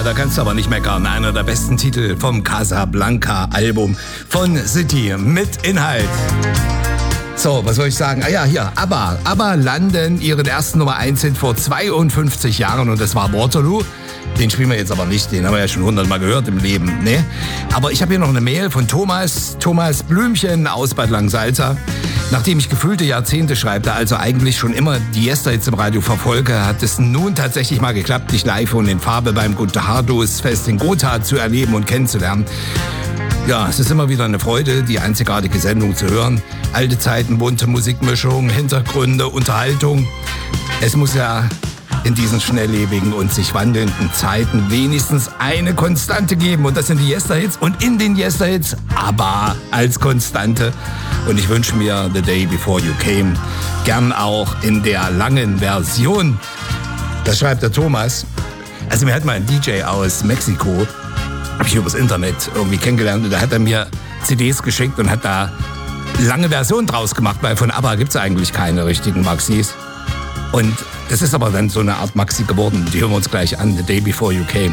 da kannst du aber nicht meckern. Einer der besten Titel vom Casablanca-Album von City mit Inhalt. So, was soll ich sagen? Ah ja, hier, ABBA. ABBA landen ihren ersten Nummer 1 Hit vor 52 Jahren und das war Waterloo. Den spielen wir jetzt aber nicht, den haben wir ja schon 100-mal gehört im Leben, ne? Aber ich habe hier noch eine Mail von Thomas Blümchen aus Bad Langsalza. Nachdem ich gefühlte Jahrzehnte, schreibt er, also eigentlich schon immer die Yesterhits im Radio verfolge, hat es nun tatsächlich mal geklappt, dich live und in Farbe beim Gunter Hardos Fest in Gotha zu erleben und kennenzulernen. Ja, es ist immer wieder eine Freude, die einzigartige Sendung zu hören. Alte Zeiten, bunte Musikmischung, Hintergründe, Unterhaltung. Es muss ja in diesen schnelllebigen und sich wandelnden Zeiten wenigstens eine Konstante geben. Und das sind die Yesterhits. Und in den Yesterhits ABBA als Konstante. Und ich wünsche mir The Day Before You Came gern auch in der langen Version. Das schreibt der Thomas. Also mir hat mal ein DJ aus Mexiko, habe ich übers Internet irgendwie kennengelernt. Und da hat er mir CDs geschickt und hat da lange Versionen draus gemacht. Weil von ABBA gibt es eigentlich keine richtigen Maxis. Und das ist aber dann so eine Art Maxi geworden. Die hören wir uns gleich an. The Day Before You Came.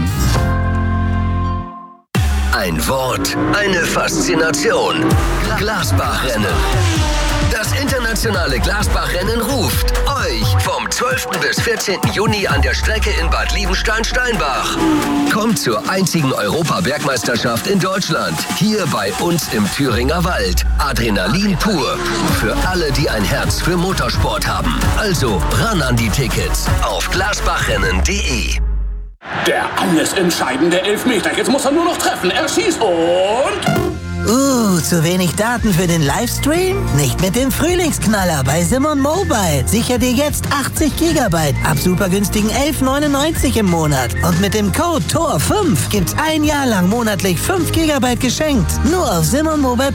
Ein Wort, eine Faszination. Glasbachrennen. Das internationale Glasbachrennen ruft euch vom 12. bis 14. Juni an der Strecke in Bad Liebenstein-Steinbach. Kommt zur einzigen Europabergmeisterschaft in Deutschland. Hier bei uns im Thüringer Wald. Adrenalin pur. Für alle, die ein Herz für Motorsport haben. Also ran an die Tickets auf glasbachrennen.de. Der alles entscheidende Elfmeter. Jetzt muss er nur noch treffen. Er schießt und... zu wenig Daten für den Livestream? Nicht mit dem Frühlingsknaller bei Simon Mobile. Sicher dir jetzt 80 GB ab super günstigen 11,99 im Monat. Und mit dem Code TOR5 gibt's ein Jahr lang monatlich 5 GB geschenkt. Nur auf simonmobile.de.